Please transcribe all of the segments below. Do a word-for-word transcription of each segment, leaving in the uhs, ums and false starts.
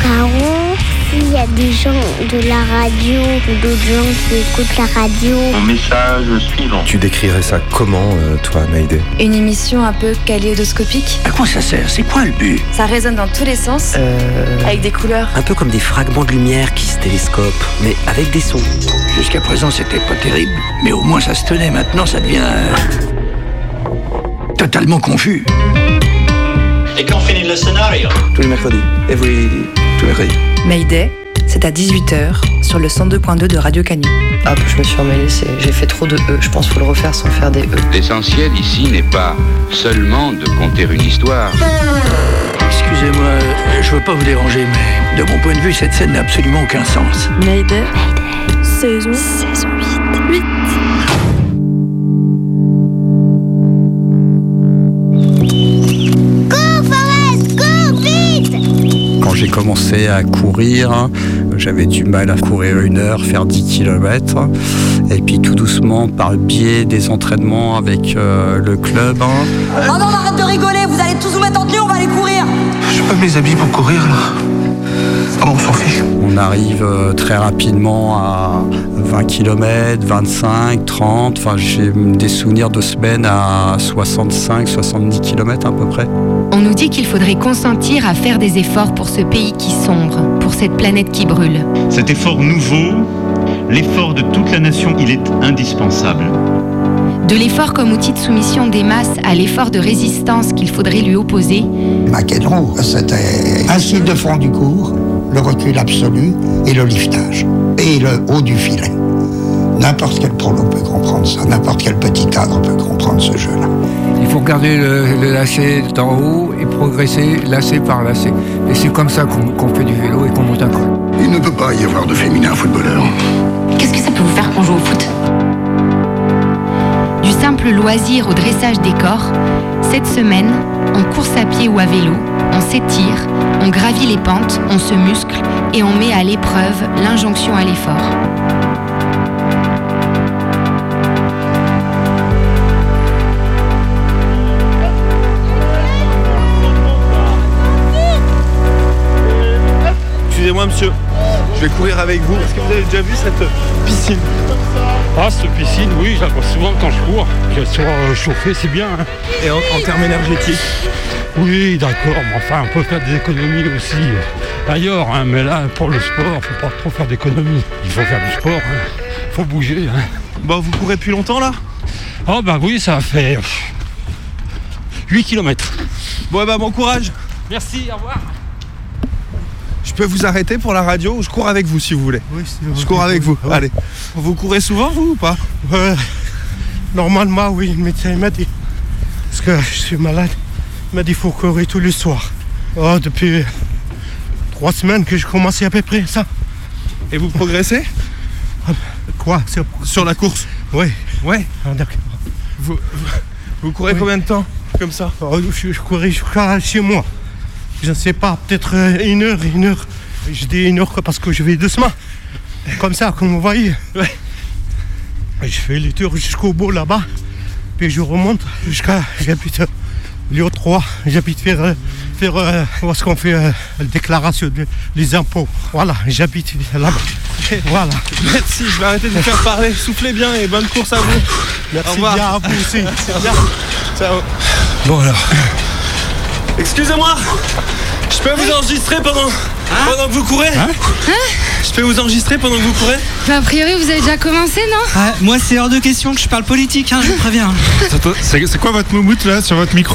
cas où s'il y a des gens de la radio ou d'autres gens qui écoutent la radio. Mon message suivant. Tu décrirais ça comment, euh, toi, Maïdé ? Une émission un peu kaléidoscopique. À quoi ça sert ? C'est quoi le but ? Ça résonne dans tous les sens, euh... avec des couleurs. Un peu comme des fragments de lumière qui se télescopent, mais avec des sons. Jusqu'à présent, c'était pas terrible, mais au moins ça se tenait. Maintenant, ça devient euh, totalement confus. Et quand finit le scénario ? Tous les mercredis. Every... Tous les mercredis. Mayday, c'est à dix-huit heures sur le cent deux point deux de Radio Canu. Ah, je me suis emmêlée, c'est... j'ai fait trop de E. Je pense qu'il faut le refaire sans faire des E. L'essentiel ici n'est pas seulement de conter une histoire. Excusez-moi, je veux pas vous déranger, mais de mon point de vue, cette scène n'a absolument aucun sens. Mayday, Mayday. saison, saison huit. huit. Quand j'ai commencé à courir, j'avais du mal à courir une heure, faire dix kilomètres. Et puis tout doucement, par le biais des entraînements avec euh, le club. Hein. Oh non, arrête de rigoler, vous allez tous vous mettre en tenue, on va aller courir. J'ai pas mes habits pour courir là. Oh, on s'en fiche. On arrive euh, très rapidement à vingt kilomètres, vingt-cinq, trente. Enfin, j'ai des souvenirs de semaines à soixante-cinq, soixante-dix kilomètres à peu près. On nous dit qu'il faudrait consentir à faire des efforts pour ce pays qui sombre, pour cette planète qui brûle. Cet effort nouveau, l'effort de toute la nation, il est indispensable. De l'effort comme outil de soumission des masses à l'effort de résistance qu'il faudrait lui opposer. McEnroe, c'était ainsi de fond du cours, le recul absolu et le liftage, et le haut du filet. N'importe quel prolo peut comprendre ça, n'importe quel petit cadre peut comprendre ce jeu-là. Il faut regarder le, le lacet d'en haut et progresser lacet par lacet. Et c'est comme ça qu'on, qu'on fait du vélo et qu'on monte un col. Il ne peut pas y avoir de féminin footballeur. Qu'est-ce que ça peut vous faire qu'on joue au foot ? Du simple loisir au dressage des corps, cette semaine, en course à pied ou à vélo, on s'étire, on gravit les pentes, on se muscle et on met à l'épreuve l'injonction à l'effort. Excusez-moi monsieur, je vais courir avec vous. Est-ce que vous avez déjà vu cette piscine ? Ah, cette piscine, oui, je la vois souvent quand je cours. Qu'elle soit euh, chauffée, c'est bien. Hein. Et en, en termes énergétiques ? Oui, d'accord, mais enfin, on peut faire des économies aussi euh, ailleurs. Hein, mais là, pour le sport, il ne faut pas trop faire d'économies. Il faut faire du sport, il hein. faut bouger. Hein. Bon, vous courez depuis longtemps là ? Oh, bah oui, ça fait euh, huit kilomètres. Bon, bah bon courage. Merci, au revoir. Je peux vous arrêter pour la radio ou je cours avec vous si vous voulez ? Oui, c'est je cours avec vous, ouais. Allez. Vous courez souvent vous ou pas ? euh, Normalement oui, le médecin m'a dit. Parce que je suis malade, il m'a dit qu'il faut courir tous les soirs. Oh, depuis trois semaines que j'ai commencé à peu près ça. Et vous progressez ? Quoi ? Sur la course ? Oui. Ouais. Ah, d'accord. Vous, vous, vous courez oui. Combien de temps comme ça ? oh, je, je courais jusqu'à chez moi. Je ne sais pas, peut-être une heure, une heure. Je dis une heure parce que je vais doucement. Comme ça, comme vous voyez. Ouais. Je fais les tours jusqu'au bout là-bas. Puis je remonte jusqu'à. J'habite Lyon trois. J'habite faire. faire euh, où est-ce qu'on fait euh, la déclaration des impôts. Voilà, j'habite là-bas. Voilà. Merci, je vais arrêter de vous faire parler. Soufflez bien et bonne course à vous. Merci bien à vous aussi. Merci bien. Ciao. Bon alors. Excusez-moi, je peux vous enregistrer pendant, hein pendant que vous courez hein hein Je peux vous enregistrer pendant que vous courez bah, a priori, vous avez déjà commencé, non ah, moi, c'est hors de question que je parle politique, hein, je vous préviens. C'est, c'est quoi votre moumoute, là, sur votre micro ?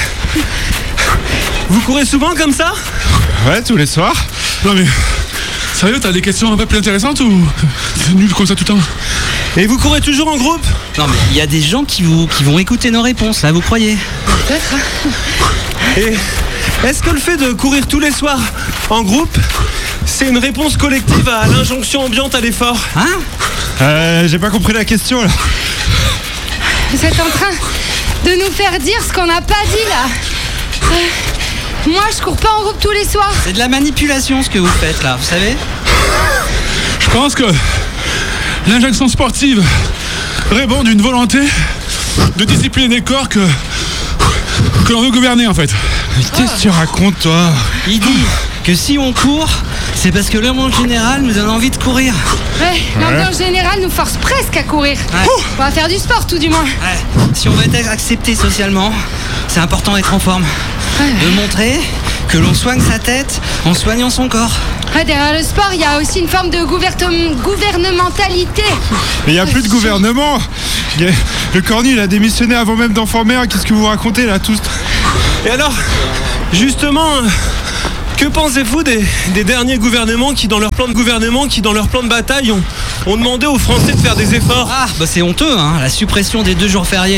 Vous courez souvent comme ça ? Ouais, tous les soirs. Non mais, sérieux, t'as des questions un peu plus intéressantes ou c'est nul comme ça tout le temps ? Et vous courez toujours en groupe ? Non mais, il y a des gens qui, vous, qui vont écouter nos réponses, là, vous croyez ? Peut-être. Et est-ce que le fait de courir tous les soirs en groupe, c'est une réponse collective à l'injonction ambiante à l'effort ? Hein ? Euh, j'ai pas compris la question là. Vous êtes en train de nous faire dire ce qu'on n'a pas dit là. Euh, moi, je cours pas en groupe tous les soirs. C'est de la manipulation ce que vous faites là, vous savez ? Je pense que l'injonction sportive répond d'une volonté de discipliner des corps que, que l'on veut gouverner en fait. Mais qu'est-ce que tu racontes toi ? Il dit que si on court, c'est parce que l'ambiance générale nous donne envie de courir. Ouais, l'ambiance générale nous force presque à courir. Ouais. On va faire du sport tout du moins. Ouais. Si on veut être accepté socialement, c'est important d'être en forme. Ouais. De montrer que l'on soigne sa tête en soignant son corps. Ouais, derrière le sport, il y a aussi une forme de gouvernement- gouvernementalité. Mais il n'y a plus de gouvernement. Il y a- Le Cornu, il a démissionné avant même d'en former un. Qu'est-ce que vous racontez là tous? Et alors, justement, que pensez-vous des, des derniers gouvernements qui, dans leur plan de gouvernement, qui, dans leur plan de bataille, ont, ont demandé aux Français de faire des efforts? Ah, bah c'est honteux, hein, la suppression des deux jours fériés.